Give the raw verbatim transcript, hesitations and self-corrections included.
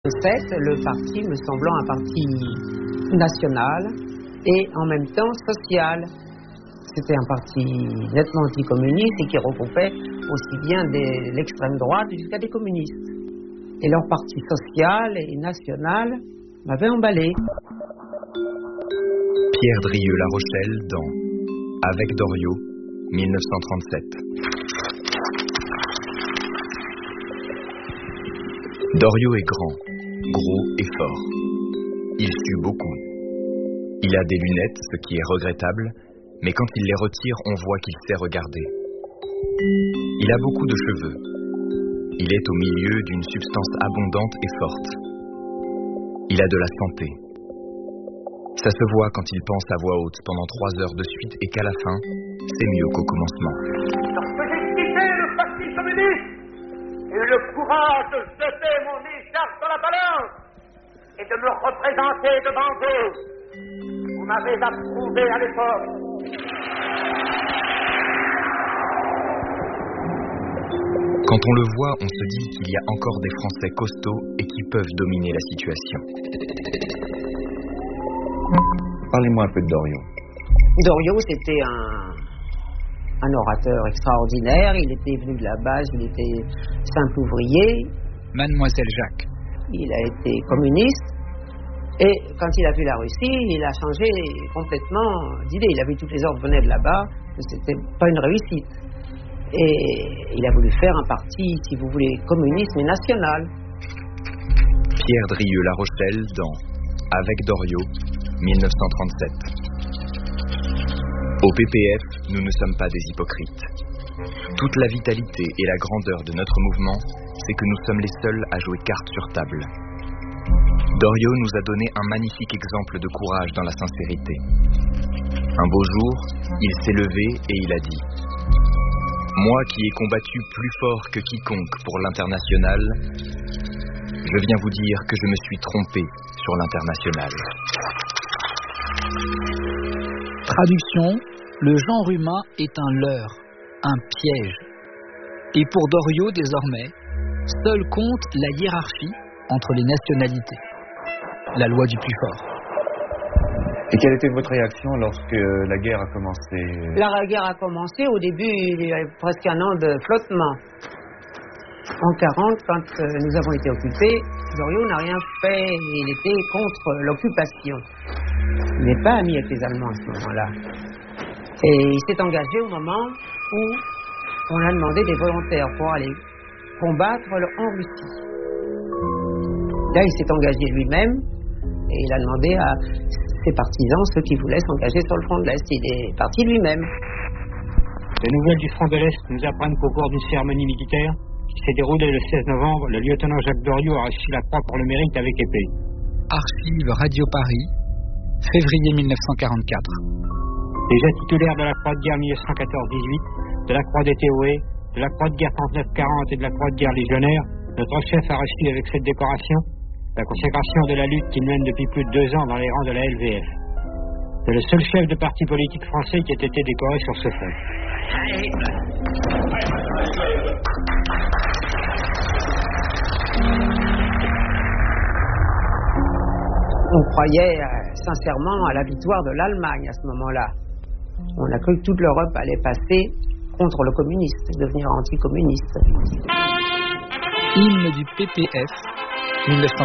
sept, le parti me semblant un parti national et en même temps social. C'était un parti nettement anticommuniste et qui regroupait aussi bien des, l'extrême droite jusqu'à des communistes. Et leur parti social et national m'avait emballé. Pierre Drieux-La Rochelle dans Avec Doriot, dix-neuf cent trente-sept. Doriot est grand, gros et fort. Il sue beaucoup. Il a des lunettes, ce qui est regrettable, mais quand il les retire, on voit qu'il sait regarder. Il a beaucoup de cheveux. Il est au milieu d'une substance abondante et forte. Il a de la santé. Ça se voit quand il pense à voix haute pendant trois heures de suite et qu'à la fin, c'est mieux qu'au commencement. Lorsque j'ai quitté le parti communiste, j'ai eu le courage de jeter mon écharpe dans la balance et de me représenter devant vous. Vous m'avez approuvé à l'époque. Quand on le voit, on se dit qu'il y a encore des Français costauds et qui peuvent dominer la situation. Parlez-moi un peu de Doriot. Doriot, c'était un, un orateur extraordinaire. Il était venu de la base, il était simple ouvrier. Mademoiselle Jacques. Il a été communiste. Et quand il a vu la Russie, il a changé complètement d'idée. Il a vu que tous les ordres venaient de là-bas, que c'était pas une réussite. Et il a voulu faire un parti, si vous voulez, communiste mais national. Pierre Drieux-La Rochelle dans Avec Doriot, dix-neuf cent trente-sept. Au P P F, nous ne sommes pas des hypocrites. Toute la vitalité et la grandeur de notre mouvement, c'est que nous sommes les seuls à jouer carte sur table. Doriot nous a donné un magnifique exemple de courage dans la sincérité. Un beau jour, il s'est levé et il a dit: moi qui ai combattu plus fort que quiconque pour l'international, je viens vous dire que je me suis trompé sur l'international. Traduction: le genre humain est un leurre, un piège. Et pour Doriot, désormais, seule compte la hiérarchie entre les nationalités. La loi du plus fort. Et quelle était votre réaction lorsque la guerre a commencé? La guerre a commencé, au début, il y avait presque un an de flottement. En quarante, quand nous avons été occupés, Doriot n'a rien fait, il était contre l'occupation. Il n'est pas ami avec les Allemands à ce moment-là. Et il s'est engagé au moment où on a demandé des volontaires pour aller combattre en Russie. Là, il s'est engagé lui-même et il a demandé à ses partisans, ceux qui voulaient s'engager sur le front de l'Est. Il est parti lui-même. Les nouvelles du front de l'Est nous apprennent qu'au cours d'une cérémonie militaire qui s'est déroulée le seize novembre, le lieutenant Jacques Doriot a reçu la croix pour le mérite avec épée. Archives Radio Paris, février dix-neuf cent quarante-quatre. Déjà titulaire de la croix de guerre dix-neuf cent quatorze dix-huit, de la croix des T O E, de la croix de guerre trente-neuf quarante et de la croix de guerre légionnaire, notre chef a reçu avec cette décoration la consécration de la lutte qu'il mène depuis plus de deux ans dans les rangs de la L V F. C'est le seul chef de parti politique français qui ait été décoré sur ce fond. On croyait euh, sincèrement à la victoire de l'Allemagne à ce moment-là. On a cru que toute l'Europe allait passer contre le communiste, devenir anticommuniste. Hymne du P P F, dix-neuf cent